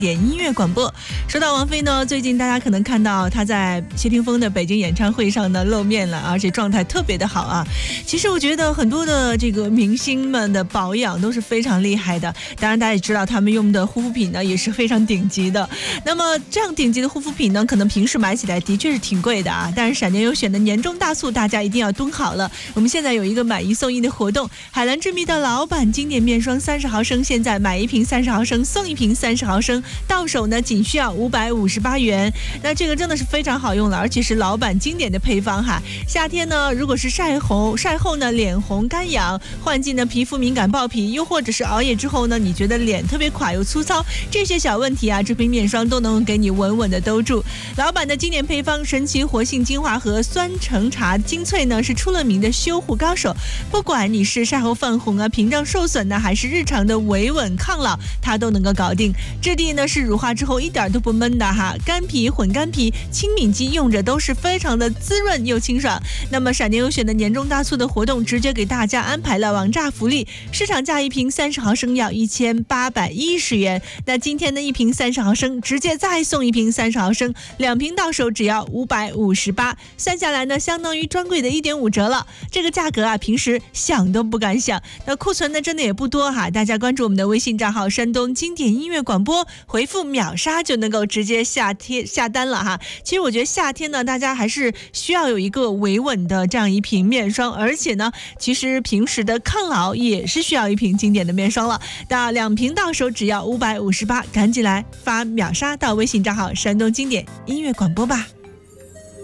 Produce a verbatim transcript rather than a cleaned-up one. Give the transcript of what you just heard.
点音乐广播。说到王菲呢，最近大家可能看到她在谢霆锋的北京演唱会上呢露面了，而且状态特别的好啊。其实我觉得很多的这个明星们的保养都是非常厉害的，当然大家也知道他们用的护肤品呢也是非常顶级的。那么这样顶级的护肤品呢，可能平时买起来的确是挺贵的啊，但是闪电优选的年终大促大家一定要蹲好了。我们现在有一个买一送一的活动，海蓝之谜的老版经典面霜三十毫升，现在买一瓶三十毫升送一瓶三十毫升，到手呢仅需要五百五十八元。那这个真的是非常好用了，而且是老版经典的配方哈。夏天呢，如果是晒红晒后呢脸红干痒，换季呢皮肤敏感爆皮，又或者是熬夜之后呢你觉得脸特别垮又粗糙，这些小问题啊，这瓶面霜都能给你稳稳的兜住。老版的经典配方神奇活性精华和酸橙茶精粹呢是出了名的修护高手，不管你是晒后泛红啊屏障受损呢，还是日常的维稳抗老，它都能够搞定。质地呢是乳化之后一点都不闷的哈，干皮混干皮轻敏肌用着都是非常的滋润又清爽。那么闪电优选的年终大促的活动直接给大家安排了王炸福利，市场价一瓶三十毫升要一千八百一十元，那今天的一瓶三十毫升直接再送一瓶三十毫升，两瓶到手只要五百五十八，算下来呢相当于专柜的一点五折了。这个价格啊平时想都不敢想。那库存呢真的也不多哈，大家关注我们的微信账号山东经典音乐广播，回复秒杀就能够直接下贴下单了哈。其实我觉得夏天呢大家还是需要有一个维稳的这样一瓶面霜，而且呢其实平时的抗老也是需要一瓶经典的面霜了。那两瓶到手只要五百五十八，赶紧来发秒杀到微信账号山东经典音乐广播吧。